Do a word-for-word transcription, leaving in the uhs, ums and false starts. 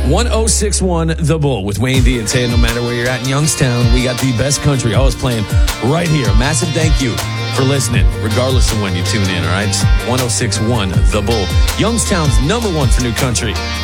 one oh six one The Bull with Wayne D and Tay. No matter where you're at in Youngstown, we got the best country always playing right here. Massive thank you for listening, regardless of when you tune in, all right? one oh six one The Bull, Youngstown's number one for new country.